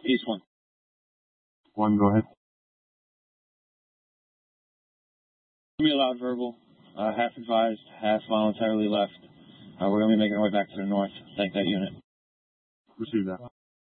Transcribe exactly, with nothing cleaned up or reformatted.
East one. One, go ahead. Give me a loud verbal. Uh, half advised, half voluntarily left. Uh, we're going to be making our way back to the north. Thank that unit. Receive that.